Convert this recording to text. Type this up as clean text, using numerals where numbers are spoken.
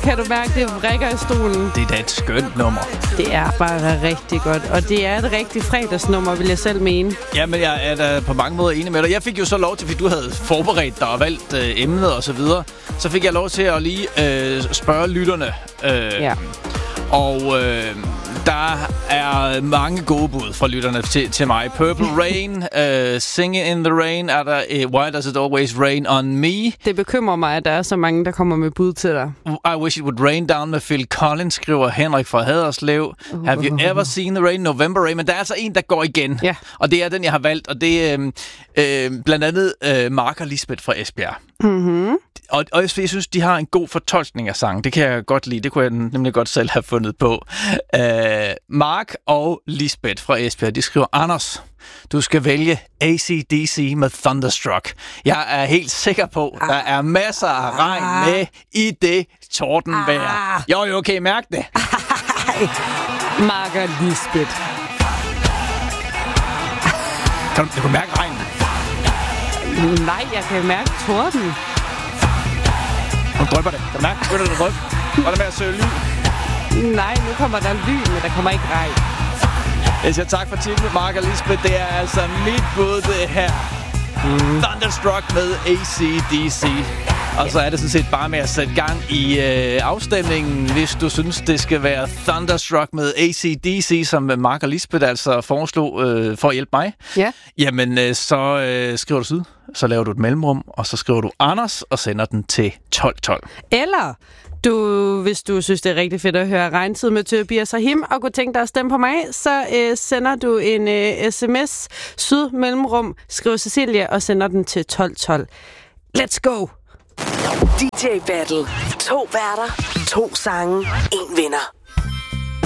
Kan du mærke, det vrikker i stolen? Det er da et skønt nummer. Det er bare rigtig godt. Og det er et rigtig fredagsnummer, vil jeg selv mene. Jamen, jeg er da på mange måder enig med dig. Jeg fik jo så lov til, fordi du havde forberedt dig og valgt emnet og så videre. Så fik jeg lov til at lige spørge lytterne. Ja. Og der er mange gode bud fra lytterne til mig. Purple Rain, Singing in the Rain, er der Why Does It Always Rain on Me? Det bekymrer mig, at der er så mange, der kommer med bud til dig. I Wish It Would Rain Down med Phil Collins, skriver Henrik fra Haderslev. Have You Ever Seen the Rain? November Rain. Men der er altså en, der går igen. Ja. Og det er den, jeg har valgt. Og det er blandt andet Mark og Lisbeth fra Esbjerg. Mm-hmm. Og jeg synes, de har en god fortolkning af sangen. Det kan jeg godt lide. Det kunne jeg nemlig godt selv have fundet på. Mark og Lisbeth fra Esbjerg, de skriver: Anders, du skal vælge AC/DC med Thunderstruck. Jeg er helt sikker på, der er masser af regn med i det tordenvejr. Jo, kan I mærke det? Mark og Lisbeth. Kan du mærke regnen? Nej, jeg kan mærke torden. Nu drøber det. Kan du mærke? Begynder det at drøbe? Var det med at søge lyn? Nej, nu kommer der lyn, men der kommer ikke regn. Jeg siger tak for titlen, Mark og Lisbeth. Det er altså mit bud, det her. Thunderstruck med AC/DC. Og så er det sådan set bare med at sætte gang i afstemningen, hvis du synes, det skal være Thunderstruck med AC/DC, som Mark og Lisbeth altså foreslog for at hjælpe mig. Ja. Jamen, så skriver du syd, så laver du et mellemrum, og så skriver du Anders og sender den til 1212. Eller hvis du synes, det er rigtig fedt at høre Regntid med Tobias og Him, og kunne tænke dig at stemme på mig, så sender du en sms, syd mellemrum, skriv Cecilia og sender den til 1212. Let's go! DJ Battle. 2 værter, 2 sange, 1 vinder.